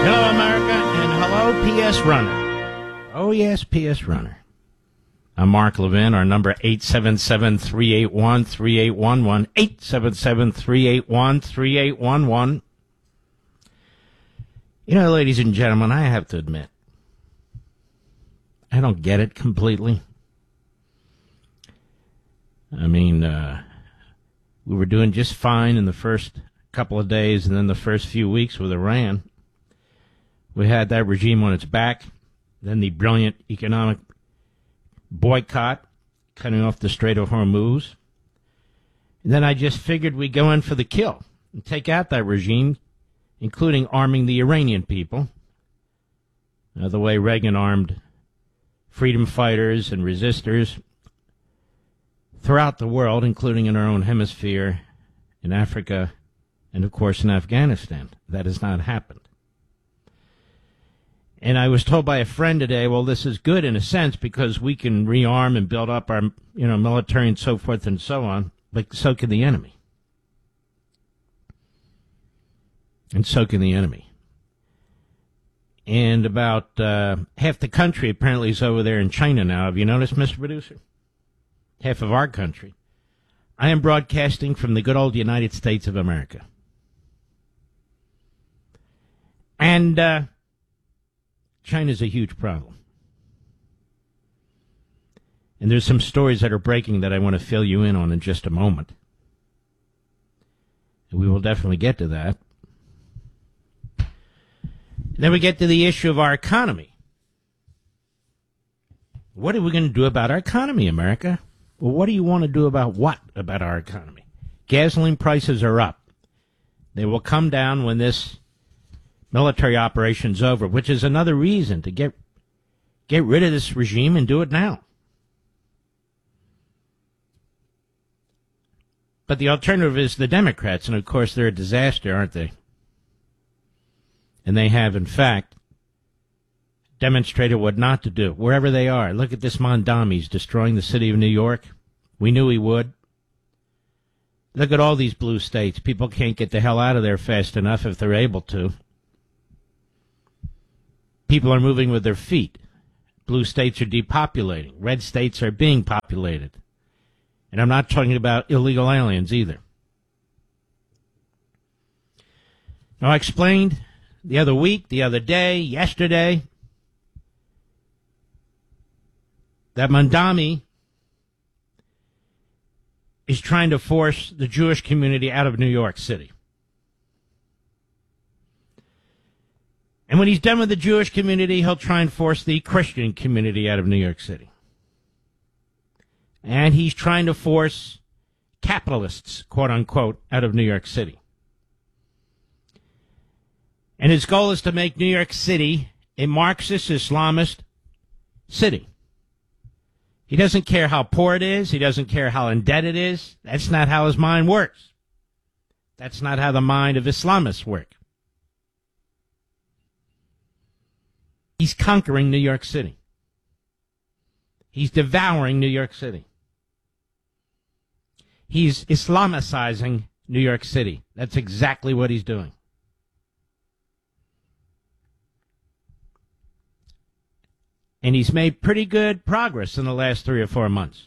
Hello, America, and hello, P.S. Runner. Oh, yes, P.S. Runner. I'm Mark Levin. Our number, 877-381-3811. 877-381-3811. You know, ladies and gentlemen, I have to admit, I don't get it completely. I mean, we were doing just fine in the first couple of days, and then the first few weeks with Iran. We had that regime on its back, then the brilliant economic boycott, cutting off the Strait of Hormuz. And then I just figured we'd go in for the kill and take out that regime, including arming the Iranian people, the way Reagan armed freedom fighters and resistors throughout the world, including in our own hemisphere, in Africa, and, of course, in Afghanistan. That has not happened. And I was told by a friend today, well, this is good in a sense because we can rearm and build up our, military and so forth and so on, but so can the enemy. And so can the enemy. And about half the country apparently is over there in China now. Have you noticed, Mr. Producer? Half of our country. I am broadcasting from the good old United States of America. And China's a huge problem. And there's some stories that are breaking that I want to fill you in on in just a moment. And we will definitely get to that. Then we get to the issue of our economy. What are we going to do about our economy, America? Well, what do you want to do about what about our economy? Gasoline prices are up. They will come down when this military operation's over, which is another reason to get rid of this regime and do it now. But the alternative is the Democrats, and of course they're a disaster, aren't they? And they have, in fact, demonstrated what not to do, wherever they are. Look at this Mondami. He's destroying the city of New York. We knew he would. Look at all these blue states. People can't get the hell out of there fast enough if they're able to. People are moving with their feet. Blue states are depopulating. Red states are being populated. And I'm not talking about illegal aliens either. Now, I explained the other week, the other day, yesterday, that Mondami is trying to force the Jewish community out of New York City. And when he's done with the Jewish community, he'll try and force the Christian community out of New York City. And he's trying to force capitalists, quote unquote, out of New York City. And his goal is to make New York City a Marxist Islamist city. He doesn't care how poor it is. He doesn't care how in debt it is. That's not how his mind works. That's not how the mind of Islamists work. He's conquering New York City. He's devouring New York City. He's Islamicizing New York City. That's exactly what he's doing. And he's made pretty good progress in the last 3 or 4 months.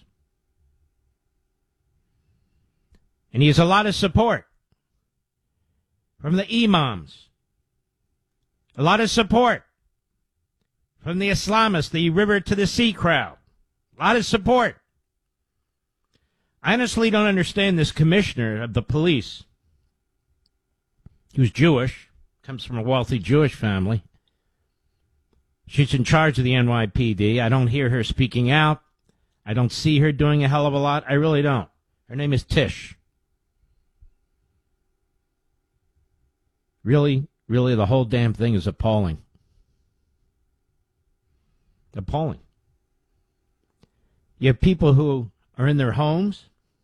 And he has a lot of support from the imams. A lot of support from the Islamists, the river to the sea crowd. A lot of support. I honestly don't understand this commissioner of the police, who's Jewish, comes from a wealthy Jewish family. She's in charge of the NYPD. I don't hear her speaking out. I don't see her doing a hell of a lot. I really don't. Her name is Tish. Really, the whole damn thing is appalling. Appalling. You have people who are in their homes,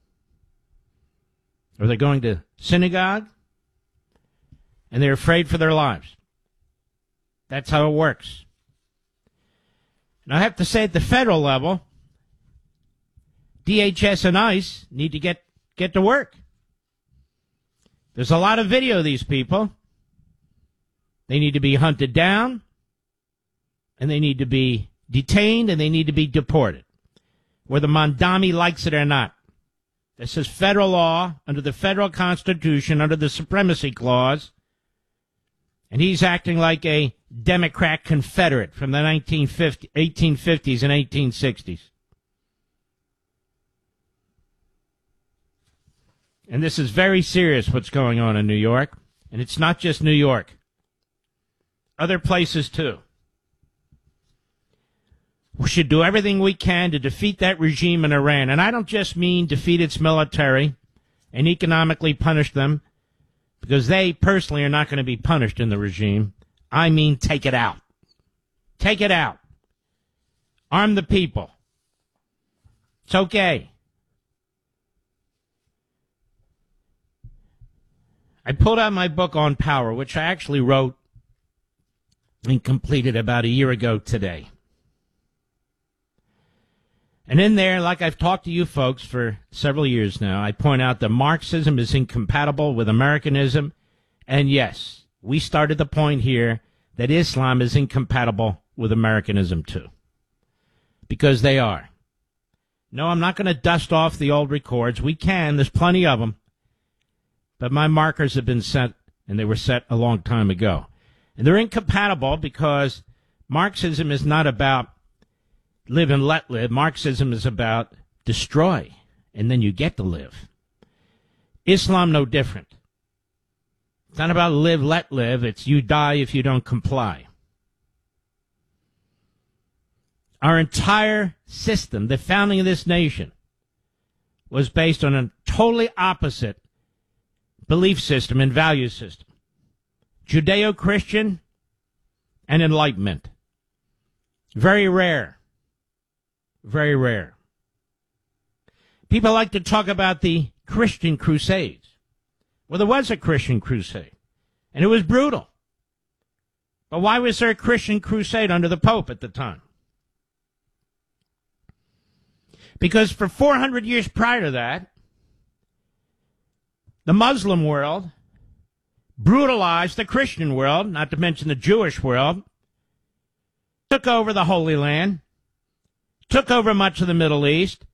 or they're going to synagogue, and they're afraid for their lives. That's how it works. And I have to say, at the federal level, DHS and ICE need to get to work. There's a lot of video of these people. They need to be hunted down, and they need to be detained, and they need to be deported, whether Mondami likes it or not. This is federal law under the federal Constitution, under the Supremacy Clause, and he's acting like a Democrat Confederate from the 1850s and 1860s. And this is very serious, what's going on in New York. And it's not just New York. Other places, too. We should do everything we can to defeat that regime in Iran. And I don't just mean defeat its military and economically punish them, because they personally are not going to be punished in the regime. I mean take it out. Take it out. Arm the people. It's okay. I pulled out my book on power, which I actually wrote and completed about a year ago today. And in there, like I've talked to you folks for several years now, I point out that Marxism is incompatible with Americanism. And yes, we started the point here that Islam is incompatible with Americanism too. Because they are. No, I'm not going to dust off the old records. We can. There's plenty of them. But my markers have been set, and they were set a long time ago. And they're incompatible because Marxism is not about live and let live. Marxism is about destroy, and then you get to live. Islam, no different. It's not about live, let live. It's you die if you don't comply. Our entire system, the founding of this nation, was based on a totally opposite belief system and value system. Judeo-Christian and Enlightenment. Very rare. Very rare. People like to talk about the Christian Crusades. Well, there was a Christian crusade, and it was brutal. But why was there a Christian crusade under the Pope at the time? Because for 400 years prior to that, the Muslim world brutalized the Christian world, not to mention the Jewish world, took over the Holy Land, took over much of the Middle East,